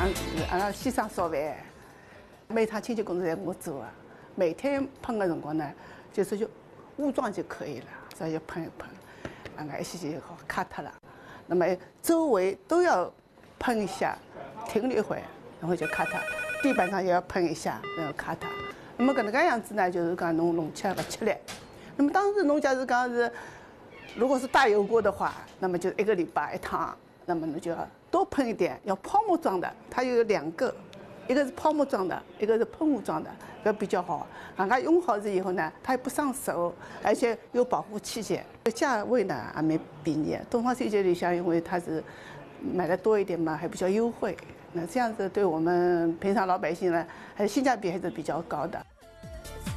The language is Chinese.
拉先生烧饭，每趟清洁工作侪我做啊。每天喷的辰光呢，就武装就可以了，所以就喷一喷，一些就好卡脱了。那么周围都要喷一下，停了一会，然后就卡脱。地板上也要喷一下，然后卡脱。那么搿能介样子呢，就是讲弄起来勿吃力。那么当时侬假如讲是，如果是大油锅的话，那么就1个礼拜1趟，那么侬就要多喷一点，要泡沫装的，它有2个，一个是泡沫装的，一个是喷雾装的，搿比较好。用好了以后呢，它也不伤手，而且有保护器械，价位呢还蛮便宜。东方水节里向，因为它是买的多一点嘛，还比较优惠。那这样子对我们平常老百姓呢，还是性价比还是比较高的。